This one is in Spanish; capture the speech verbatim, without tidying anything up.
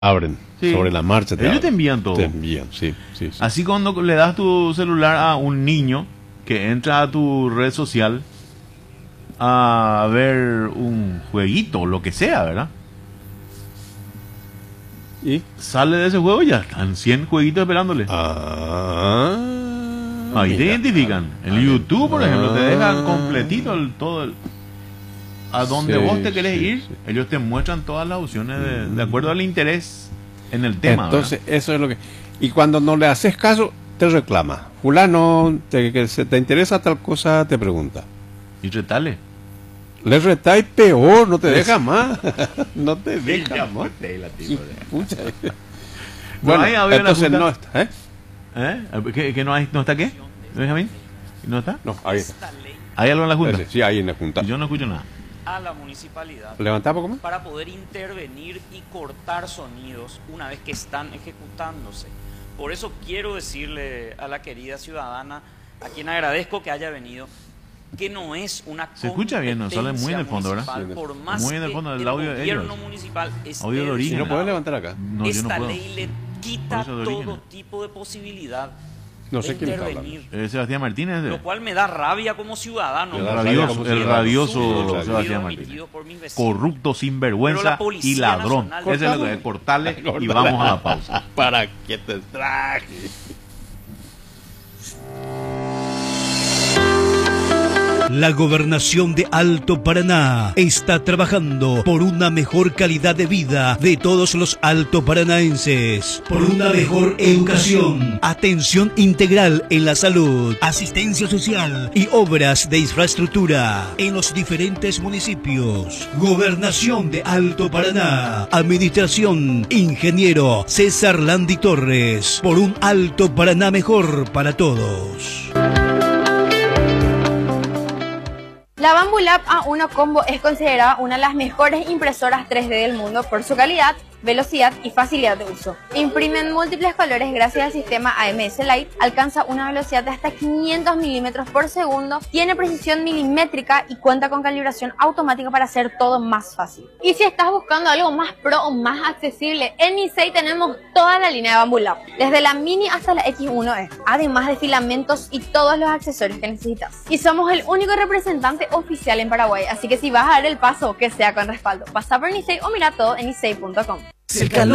abren Sí. sobre la marcha. Te Ellos abren. te envían todo. Te envían, sí, sí, sí. Así cuando le das tu celular a un niño que entra a tu red social a ver un jueguito, lo que sea, ¿verdad? ¿Y? Sale de ese juego y ya están cien jueguitos esperándole. Ah, Ahí te mira. identifican. En Ah, YouTube, por ejemplo, te dejan ah. completito el, todo el... A donde Sí, vos te querés sí, ir, sí. ellos te muestran todas las opciones de, de acuerdo al interés en el tema. Entonces, eso es lo que... Y cuando no le haces caso, te reclama. Fulano, te, que se te interesa tal cosa, te pregunta. ¿verdad? Y retale. Le retáis peor, no te Es- deja más. No te deja más. Pucha. Bueno, ahí había la entonces junta. no está, ¿eh? ¿Eh? ¿Que, que no, hay, no está qué? ¿Benjamín? ¿No está? No, ahí está. Esta ley ¿Hay algo en la Junta? Ese, sí, ahí en la junta. Yo no escucho nada. a la municipalidad Levantá poco más. para poder intervenir y cortar sonidos una vez que están ejecutándose. Por eso quiero decirle a la querida ciudadana, a quien agradezco que haya venido, que no es una Se escucha bien, ¿no? Sale muy en el fondo, ¿verdad? municipal, por más Muy en el que fondo del audio de gobierno ellos. municipal esté Audio de de origen. su ¿Y no puedes lado, levantar acá? No, yo no esta puedo. ley le Por quita eso de todo origen. tipo de posibilidad No sé de quién está intervenir. Eh, Sebastián Martínez. Lo eh. cual me da rabia como ciudadano. El El rabia rabioso, como el ciudadano. rabioso Ruido Sebastián emitido Martínez. por mis vecinos. Corrupto, Pero sinvergüenza la Policía y ladrón. Nacional- Ese es lo que es. Cortarle y Cortale. vamos a la pausa. ¿Para qué te traje? La Gobernación de Alto Paraná está trabajando por una mejor calidad de vida de todos los altoparanaenses, por una mejor educación, atención integral en la salud, asistencia social y obras de infraestructura en los diferentes municipios. Gobernación de Alto Paraná, Administración Ingeniero César Landi Torres, por un Alto Paraná mejor para todos. La Bambulab A uno Combo es considerada una de las mejores impresoras tres D del mundo por su calidad, velocidad y facilidad de uso. Imprime en múltiples colores gracias al sistema A M S Light, alcanza una velocidad de hasta quinientos milímetros por segundo, tiene precisión milimétrica y cuenta con calibración automática para hacer todo más fácil. Y si estás buscando algo más pro o más accesible, en Nicey tenemos toda la línea de Bambulab, desde la Mini hasta la X uno E, además de filamentos y todos los accesorios que necesitas. Y somos el único representante oficial en Paraguay, así que si vas a dar el paso, que sea con respaldo. Pasa por Nicey o mira todo en nicey punto com.